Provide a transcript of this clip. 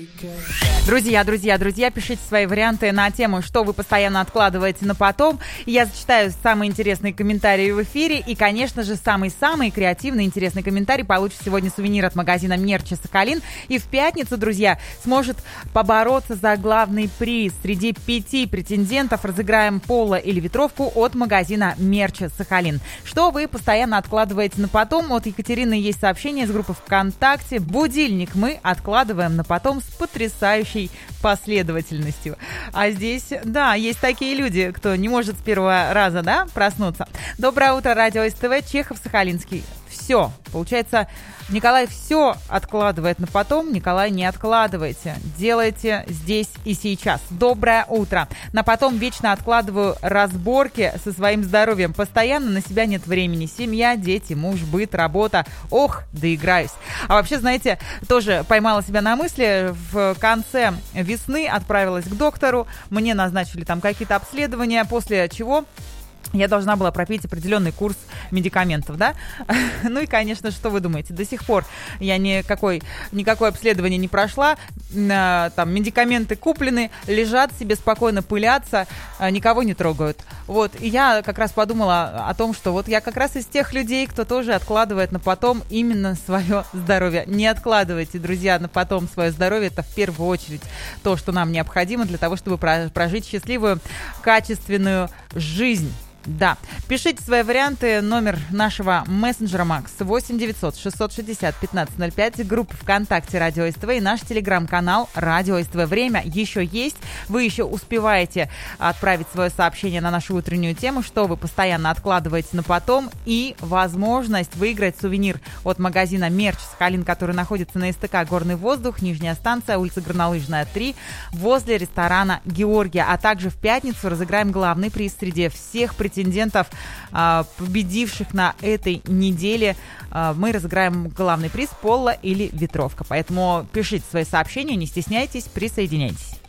Друзья, пишите свои варианты на тему, что вы постоянно откладываете на потом. Я зачитаю самые интересные комментарии в эфире. И, конечно же, самый-самый креативный, интересный комментарий получит сегодня сувенир от магазина «Мерча Сахалин». И в пятницу, друзья, сможет побороться за главный приз. Среди 5 претендентов разыграем поло или ветровку от магазина «Мерча Сахалин». Что вы постоянно откладываете на потом? От Екатерины есть сообщение из группы ВКонтакте. Будильник мы откладываем на потом с потрясающей последовательностью. А здесь, да, есть такие люди, кто не может с первого раза, да, проснуться. Доброе утро, радио СТВ, Чехов, Сахалинский. Все, получается, Николай все откладывает на потом. Николай, не откладывайте. Делайте здесь и сейчас. Доброе утро. На потом вечно откладываю разборки со своим здоровьем. Постоянно на себя нет времени. Семья, дети, муж, быт, работа. Ох, доиграюсь. А вообще, знаете, тоже поймала себя на мысли. В конце весны отправилась к доктору. Мне назначили там какие-то обследования, после чего я должна была пропить определенный курс медикаментов, да? Ну и, конечно, что вы думаете? До сих пор я никакое обследование не прошла. Там медикаменты куплены, лежат себе спокойно, пылятся, никого не трогают. Вот, и я как раз подумала о том, что вот я как раз из тех людей, кто тоже откладывает на потом именно свое здоровье. Не откладывайте, друзья, на потом свое здоровье. Это в первую очередь то, что нам необходимо для того, чтобы прожить счастливую, качественную жизнь. Да, пишите свои варианты. Номер нашего мессенджера Макс 8 900 660 1505, группа ВКонтакте Радио СТВ и наш телеграм-канал Радио СТВ. Время еще есть. Вы еще успеваете отправить свое сообщение на нашу утреннюю тему, что вы постоянно откладываете на потом, и возможность выиграть сувенир от магазина «Мерч Сахалин», который находится на СТК «Горный воздух», нижняя станция, улица Горнолыжная, 3, возле ресторана «Георгия». А также в пятницу разыграем главный приз среди всех претендентов, победивших на этой неделе. Мы разыграем главный приз — поло или ветровка. Поэтому пишите свои сообщения, не стесняйтесь, присоединяйтесь.